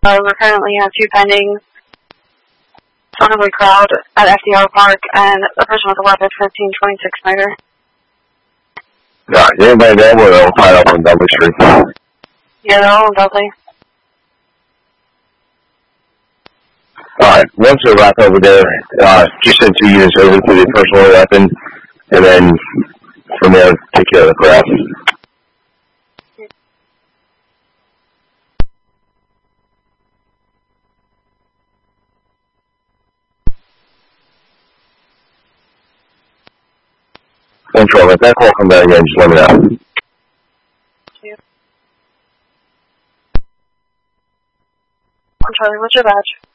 We currently have 2 pending. Disorderly crowd at FDR Park and a person with a weapon, 1526 Snyder. Alright, anybody there where they'll tie up on Dudley Street? Yeah, they're all in Dudley. Alright, once we wrap over there, just send 2 units over to the personal weapon, and then from there, take care of the crowd. Control, if that call comes out again, just let me know. Charlie, what's your badge?